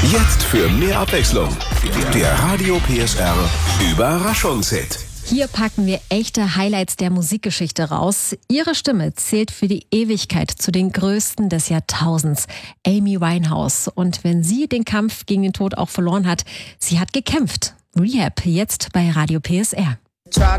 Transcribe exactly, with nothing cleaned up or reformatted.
Jetzt für mehr Abwechslung. Der Radio P S R Überraschungshit. Hier packen wir echte Highlights der Musikgeschichte raus. Ihre Stimme zählt für die Ewigkeit zu den größten des Jahrtausends. Amy Winehouse. Und wenn sie den Kampf gegen den Tod auch verloren hat, sie hat gekämpft. Rehab, jetzt bei Radio P S R.